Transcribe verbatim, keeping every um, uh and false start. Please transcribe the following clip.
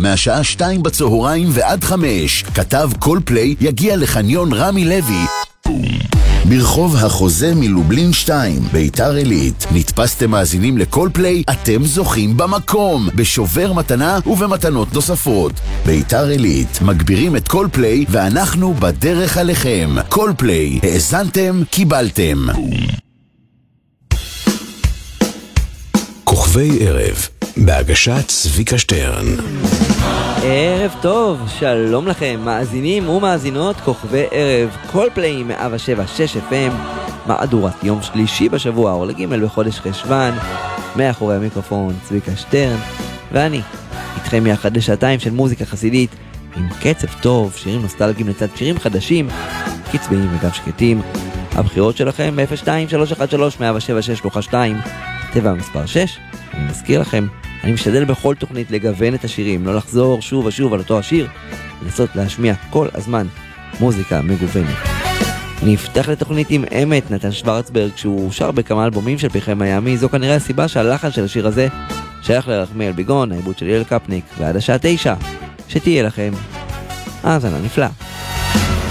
מהשעה שתיים בצהריים ועד חמש. כתב קולפליי יגיע לחניון רמי לוי ברחוב החוזה מלובלין שתיים, ביתר עילית. נתפסתם מאזינים לקולפליי, אתם זוכים במקום, בשובר מתנה ובמתנות נוספות. ביתר עילית, מגבירים את קולפליי ואנחנו בדרך עליכם. קולפליי, האזנתם, קיבלתם. כוכבי ערב, בהגשת צביקה שטרן. ערב טוב, שלום לכם, מאזינים ומאזינות כוכבי ערב, קולפליי מאה שבע שש אף אם, מהדורת יום שלישי בשבוע, או לג' בחודש חשוון. מאחורי המיקרופון צביקה שטרן, ואני איתכם יחד לשעתיים של מוזיקה חסידית, עם קצב טוב, שירים נוסטלגיים לצד שירים חדשים, קצביים וגם שקטים. הבחירות שלכם ב-אפס שתיים שלוש אחת שלוש מאה שבע שש שלוחה שתיים, טבע מספר שש. אני מזכיר לכם, אני משתדל בכל תוכנית לגוון את השירים, לא לחזור שוב ושוב על אותו השיר, לנסות להשמיע כל הזמן מוזיקה מגוונת. נפתח לתוכנית עם אמת נתן שוורצברג, שהוא שר בכמה אלבומים של פרחי מיאמי. זו כנראה הסיבה שהלחן של השיר הזה שייך לרחמיאל ביגון, העיבוד של יעל קפניק, ועד השעה תשע שתהיה לכם האזנה נפלאה.